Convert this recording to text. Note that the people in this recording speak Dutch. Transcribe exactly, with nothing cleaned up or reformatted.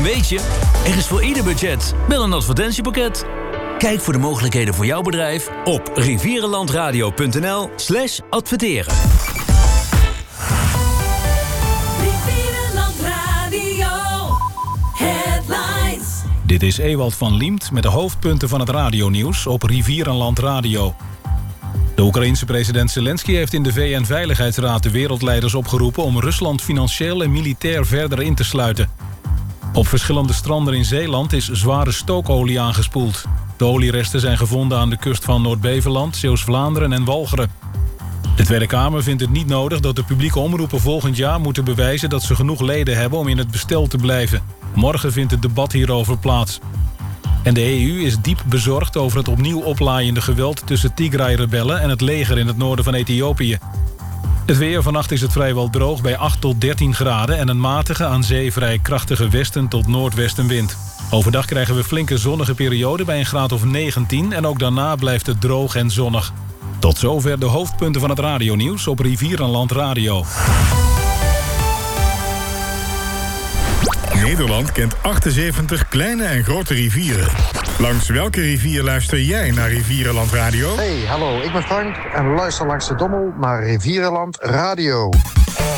weet je, er is voor ieder budget wel een advertentiepakket. Kijk voor de mogelijkheden voor jouw bedrijf op rivierenlandradio.nl slash adverteren. Rivierenland Radio Headlines. Dit is Ewald van Liemt met de hoofdpunten van het radionieuws op Rivierenland Radio. De Oekraïense president Zelensky heeft in de V N-veiligheidsraad de wereldleiders opgeroepen om Rusland financieel en militair verder in te sluiten. Op verschillende stranden in Zeeland is zware stookolie aangespoeld. De olieresten zijn gevonden aan de kust van Noord-Beveland, Zeeuws-Vlaanderen en Walcheren. De Tweede Kamer vindt het niet nodig dat de publieke omroepen volgend jaar moeten bewijzen dat ze genoeg leden hebben om in het bestel te blijven. Morgen vindt het debat hierover plaats. En de E U is diep bezorgd over het opnieuw oplaaiende geweld tussen Tigray-rebellen en het leger in het noorden van Ethiopië. Het weer, vannacht is het vrijwel droog bij acht tot dertien graden en een matige, aan zee vrij krachtige westen tot noordwestenwind. Overdag krijgen we flinke zonnige perioden bij een graad of negentien en ook daarna blijft het droog en zonnig. Tot zover de hoofdpunten van het radionieuws op Rivierenland Radio. Nederland kent achtenzeventig kleine en grote rivieren. Langs welke rivier luister jij naar Rivierenland Radio? Hey, hallo, ik ben Frank en luister langs de Dommel naar Rivierenland Radio.